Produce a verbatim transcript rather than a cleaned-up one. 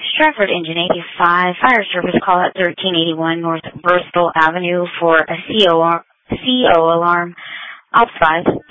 Stratford Engine eighty-five, fire service call at thirteen eighty-one North Bristol Avenue for a C O, R, C O alarm. Ops five.